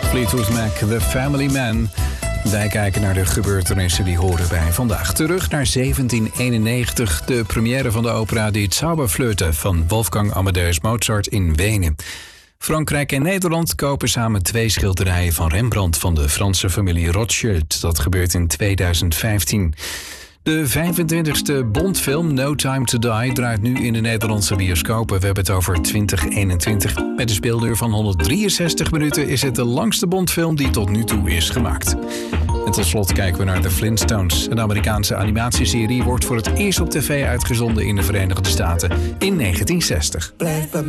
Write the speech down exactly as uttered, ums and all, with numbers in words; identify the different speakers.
Speaker 1: Fleetwood Mac, The Family Man. Wij kijken naar de gebeurtenissen die horen bij vandaag. Terug naar zeventien eenennegentig, de première van de opera Die Zauberflöte van Wolfgang Amadeus Mozart in Wenen. Frankrijk en Nederland kopen samen twee schilderijen van Rembrandt van de Franse familie Rothschild. Dat gebeurt in tweeduizend vijftien. De vijfentwintigste Bondfilm No Time to Die draait nu in de Nederlandse bioscopen. We hebben het over twintig eenentwintig. Met een speelduur van honderddrieënzestig minuten is het de langste Bondfilm die tot nu toe is gemaakt. En tot slot kijken we naar The Flintstones. Een Amerikaanse animatieserie wordt voor het eerst op tv uitgezonden in de Verenigde Staten in negentien zestig.
Speaker 2: Blijf bij mij.